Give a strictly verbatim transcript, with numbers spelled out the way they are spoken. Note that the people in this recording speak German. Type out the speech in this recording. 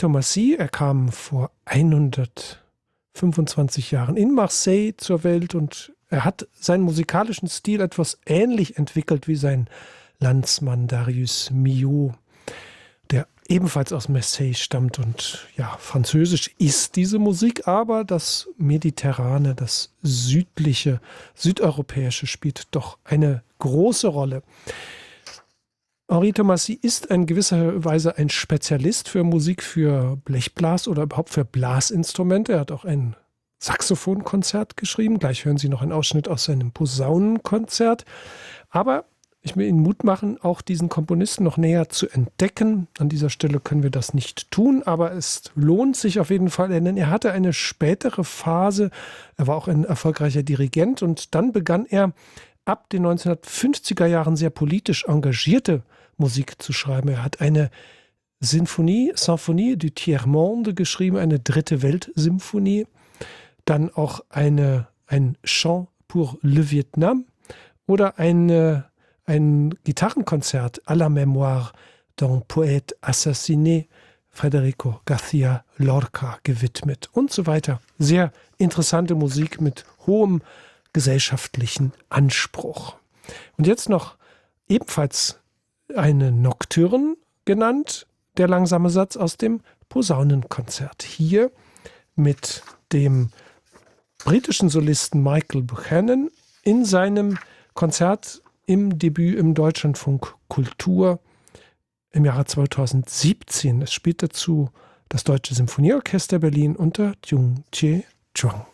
Thomasy, er kam vor hundertfünfundzwanzig Jahren in Marseille zur Welt und er hat seinen musikalischen Stil etwas ähnlich entwickelt wie sein Landsmann Darius Milhaud, der ebenfalls aus Marseille stammt. Und ja, französisch ist diese Musik, aber das Mediterrane, das südliche, südeuropäische spielt doch eine große Rolle. Henri Thomasy ist in gewisser Weise ein Spezialist für Musik für Blechblas oder überhaupt für Blasinstrumente. Er hat auch ein Saxophonkonzert geschrieben. Gleich hören Sie noch einen Ausschnitt aus seinem Posaunenkonzert. Aber ich will Ihnen Mut machen, auch diesen Komponisten noch näher zu entdecken. An dieser Stelle können wir das nicht tun, aber es lohnt sich auf jeden Fall, denn er hatte eine spätere Phase. Er war auch ein erfolgreicher Dirigent und dann begann er ab den neunzehnhundertfünfziger Jahren sehr politisch engagierte Musik zu schreiben. Er hat eine Sinfonie, Symphonie du Tiers-Monde geschrieben, eine dritte Weltsymphonie. Dann auch eine, ein Chant pour le Vietnam oder eine, ein Gitarrenkonzert à la mémoire d'un poète assassiné, Federico García Lorca, gewidmet und so weiter. Sehr interessante Musik mit hohem gesellschaftlichen Anspruch. Und jetzt noch ebenfalls eine Nocturne genannt, der langsame Satz aus dem Posaunenkonzert. Hier mit dem britischen Solisten Michael Buchanan in seinem Konzert im Debüt im Deutschlandfunk Kultur im Jahre zweitausendsiebzehn. Es spielt dazu das Deutsche Symphonieorchester Berlin unter Jung Che Chuang.